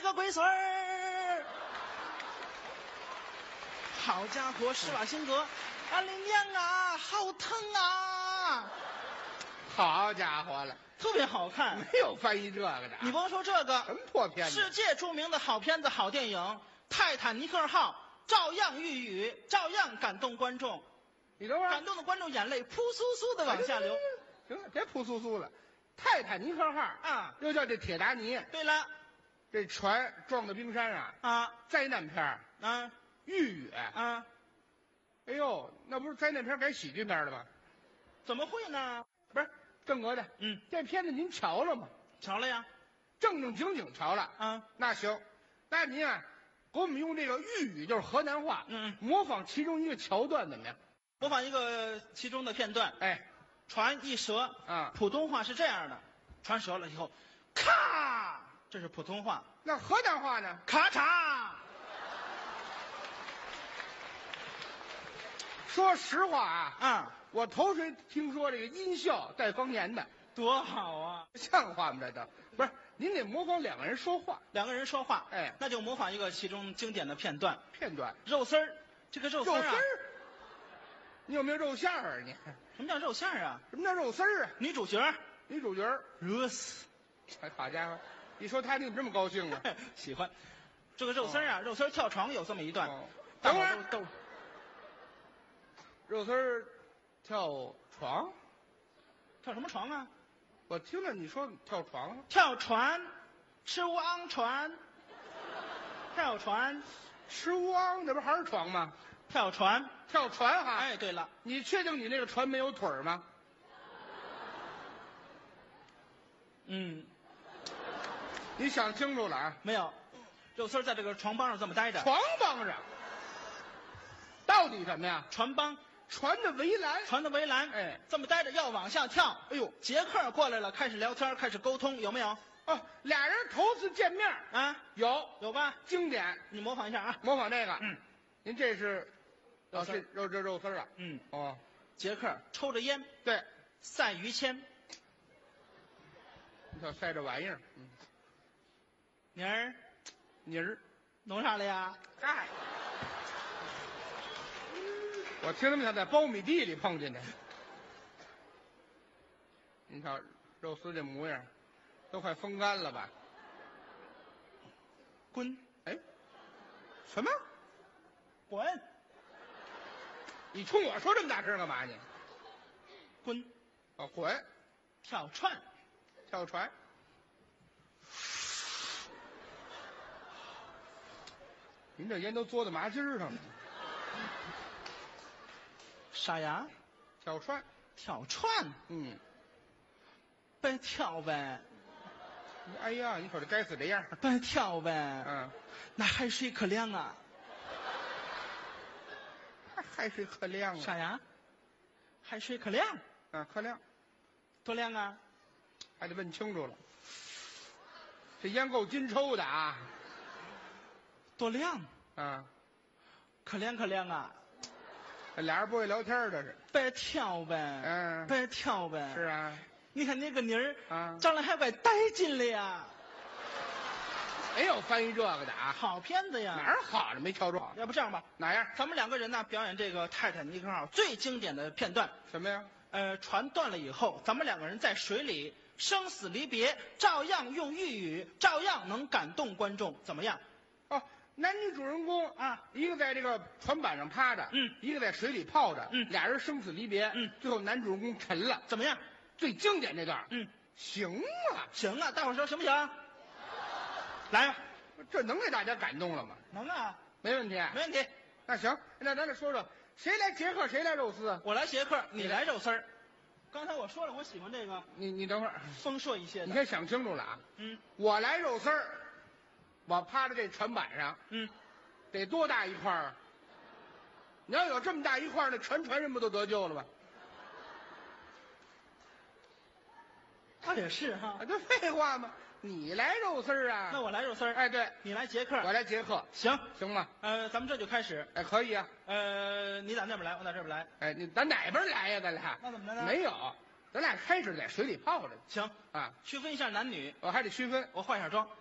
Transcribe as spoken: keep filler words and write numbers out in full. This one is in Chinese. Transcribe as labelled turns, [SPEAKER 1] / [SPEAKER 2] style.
[SPEAKER 1] 个龟孙儿。好家伙，施瓦辛格，俺的娘啊，好疼啊！
[SPEAKER 2] 好家伙了，
[SPEAKER 1] 特别好看。
[SPEAKER 2] 没有翻译这个的。
[SPEAKER 1] 你甭说这个，
[SPEAKER 2] 什么破片子？
[SPEAKER 1] 世界著名的好片子、好电影《泰坦尼克号》照样喻语，照样感动观众。
[SPEAKER 2] 你等会儿，
[SPEAKER 1] 感动的观众眼泪扑簌簌的往下流。
[SPEAKER 2] 行了，别扑簌簌了。泰坦尼克号
[SPEAKER 1] 啊，
[SPEAKER 2] 又叫这铁达尼。
[SPEAKER 1] 对了，
[SPEAKER 2] 这船撞到冰山啊
[SPEAKER 1] 啊，
[SPEAKER 2] 灾难片儿
[SPEAKER 1] 啊，
[SPEAKER 2] 豫语
[SPEAKER 1] 啊，
[SPEAKER 2] 哎呦，那不是灾难片改喜剧片了吗？
[SPEAKER 1] 怎么会呢？
[SPEAKER 2] 不是正格的，
[SPEAKER 1] 嗯，
[SPEAKER 2] 这片子您瞧了吗？
[SPEAKER 1] 瞧了呀，
[SPEAKER 2] 正正经经瞧了
[SPEAKER 1] 啊。
[SPEAKER 2] 那行，那您啊，给我们用这个豫语，就是河南话，
[SPEAKER 1] 嗯，
[SPEAKER 2] 模仿其中一个桥段怎么样？
[SPEAKER 1] 模仿一个其中的片段。
[SPEAKER 2] 哎，
[SPEAKER 1] 船一折
[SPEAKER 2] 啊，
[SPEAKER 1] 普通话是这样的，船折了以后，咔，这是普通话。
[SPEAKER 2] 那河南话呢？
[SPEAKER 1] 咔嚓。
[SPEAKER 2] 说实话啊，
[SPEAKER 1] 啊，
[SPEAKER 2] 我头回听说这个音效带方言的，
[SPEAKER 1] 多好啊！
[SPEAKER 2] 像话吗？这都不是，您得模仿两个人说话，
[SPEAKER 1] 两个人说话，
[SPEAKER 2] 哎，
[SPEAKER 1] 那就模仿一个其中经典的片段。
[SPEAKER 2] 片段。
[SPEAKER 1] 肉丝儿，这个肉丝儿啊，
[SPEAKER 2] 肉丝儿，你有没有肉馅儿啊？你
[SPEAKER 1] 什么叫肉馅儿啊？
[SPEAKER 2] 什么叫肉丝儿啊？
[SPEAKER 1] 女主角
[SPEAKER 2] 女主角儿，
[SPEAKER 1] 热死，
[SPEAKER 2] 哎，好家伙，一说他你怎么这么高兴啊？
[SPEAKER 1] 喜欢。这个肉丝儿啊，肉丝儿跳床有这么一段，
[SPEAKER 2] 哦
[SPEAKER 1] 大伙
[SPEAKER 2] 等会儿
[SPEAKER 1] 都都
[SPEAKER 2] 肉丝儿跳床，
[SPEAKER 1] 跳什么床啊？
[SPEAKER 2] 我听了你说跳床，
[SPEAKER 1] 跳船，吃汪船，跳船，
[SPEAKER 2] 吃汪，那不还是床吗？
[SPEAKER 1] 跳船。
[SPEAKER 2] 跳船哈。
[SPEAKER 1] 哎，对了，
[SPEAKER 2] 你确定你那个船没有腿儿吗？
[SPEAKER 1] 嗯，
[SPEAKER 2] 你想清楚了啊！
[SPEAKER 1] 没有，肉丝儿在这个床帮上这么待着。
[SPEAKER 2] 床帮上，到底什么呀？
[SPEAKER 1] 船帮，
[SPEAKER 2] 船的围栏。
[SPEAKER 1] 船的围栏，
[SPEAKER 2] 哎，
[SPEAKER 1] 这么待着要往下跳。
[SPEAKER 2] 哎呦，
[SPEAKER 1] 杰克过来了，开始聊天，开始沟通，有没有？
[SPEAKER 2] 哦，俩人头次见面
[SPEAKER 1] 啊，
[SPEAKER 2] 有
[SPEAKER 1] 有吧？
[SPEAKER 2] 经典，
[SPEAKER 1] 你模仿一下啊。
[SPEAKER 2] 模仿这个。
[SPEAKER 1] 嗯，
[SPEAKER 2] 您这是，哦，
[SPEAKER 1] 肉丝儿
[SPEAKER 2] 这肉这肉丝儿啊。
[SPEAKER 1] 嗯，
[SPEAKER 2] 哦，
[SPEAKER 1] 杰克抽着烟，
[SPEAKER 2] 对，
[SPEAKER 1] 赛于谦。
[SPEAKER 2] 你瞧塞这玩意儿，嗯，
[SPEAKER 1] 妮儿，
[SPEAKER 2] 妮儿，
[SPEAKER 1] 弄啥了呀？
[SPEAKER 2] 哎，我听他们像在苞米地里碰见的。你瞧肉丝这模样，都快风干了吧？
[SPEAKER 1] 滚，
[SPEAKER 2] 哎，什么？
[SPEAKER 1] 滚，
[SPEAKER 2] 你冲我说这么大声干嘛你？
[SPEAKER 1] 滚，
[SPEAKER 2] 哦，滚，
[SPEAKER 1] 跳船。
[SPEAKER 2] 跳船。您这烟都嘬到麻筋儿上了。
[SPEAKER 1] 啥呀？
[SPEAKER 2] 跳船。
[SPEAKER 1] 跳船，
[SPEAKER 2] 嗯，
[SPEAKER 1] 别跳呗，
[SPEAKER 2] 哎呀，你瞅这该死的样儿。
[SPEAKER 1] 别跳呗。
[SPEAKER 2] 嗯，
[SPEAKER 1] 那海水可凉啊。
[SPEAKER 2] 还海水可凉啊。
[SPEAKER 1] 啥呀？海水可凉，
[SPEAKER 2] 啊，可凉，
[SPEAKER 1] 多凉啊？
[SPEAKER 2] 还得问清楚了。这烟够金抽的啊。
[SPEAKER 1] 多凉，
[SPEAKER 2] 啊，
[SPEAKER 1] 可凉可凉啊。
[SPEAKER 2] 这俩人不会聊天儿这是。
[SPEAKER 1] 别跳呗，
[SPEAKER 2] 嗯
[SPEAKER 1] 别跳呗。
[SPEAKER 2] 是啊。
[SPEAKER 1] 你看那个妮儿
[SPEAKER 2] 啊
[SPEAKER 1] 长得还怪带劲的呀。
[SPEAKER 2] 没有翻译这个的啊。
[SPEAKER 1] 好片子呀。
[SPEAKER 2] 哪儿好了没瞧着？
[SPEAKER 1] 要不这样吧，
[SPEAKER 2] 哪样？
[SPEAKER 1] 咱们两个人呢表演这个泰坦尼克号最经典的片段。
[SPEAKER 2] 什么呀？
[SPEAKER 1] 呃，船断了以后，咱们两个人在水里生死离别，照样用豫语，照样能感动观众，怎么样？
[SPEAKER 2] 哦，男女主人公
[SPEAKER 1] 啊，
[SPEAKER 2] 一个在这个船板上趴着，
[SPEAKER 1] 嗯，
[SPEAKER 2] 一个在水里泡着，
[SPEAKER 1] 嗯，
[SPEAKER 2] 俩人生死离别，
[SPEAKER 1] 嗯，
[SPEAKER 2] 最后男主人公沉了，
[SPEAKER 1] 怎么样？
[SPEAKER 2] 最经典这段，
[SPEAKER 1] 嗯，
[SPEAKER 2] 行啊，
[SPEAKER 1] 行啊，大伙儿说行不行？来吧，
[SPEAKER 2] 这能给大家感动了吗？
[SPEAKER 1] 能啊，
[SPEAKER 2] 没问题，
[SPEAKER 1] 没问题。
[SPEAKER 2] 那行，那咱得说说谁来杰克，谁来肉丝？
[SPEAKER 1] 我来杰克，你来肉丝儿。刚才我说了，我喜欢这个
[SPEAKER 2] 你你等会儿，
[SPEAKER 1] 丰硕一些的。
[SPEAKER 2] 你先想清楚了啊。
[SPEAKER 1] 嗯，
[SPEAKER 2] 我来肉丝儿，我趴在这船板上，
[SPEAKER 1] 嗯，
[SPEAKER 2] 得多大一块儿啊？你要有这么大一块儿，那全船人不都得救了吧？
[SPEAKER 1] 倒也是哈
[SPEAKER 2] 啊，。这废话吗？你来肉丝儿啊？
[SPEAKER 1] 那我来肉丝儿，
[SPEAKER 2] 哎，对，
[SPEAKER 1] 你来杰克。
[SPEAKER 2] 我来杰克，
[SPEAKER 1] 行，
[SPEAKER 2] 行吗？
[SPEAKER 1] 呃，咱们这就开始。
[SPEAKER 2] 哎，可以啊。
[SPEAKER 1] 呃，你打那边来，我打这边来。
[SPEAKER 2] 哎，你咱哪边来呀？咱俩
[SPEAKER 1] 那怎么着呢
[SPEAKER 2] 没有，咱俩开始在水里泡着
[SPEAKER 1] 行
[SPEAKER 2] 啊。
[SPEAKER 1] 区分一下男女，
[SPEAKER 2] 我还得区分。
[SPEAKER 1] 我化一下妆。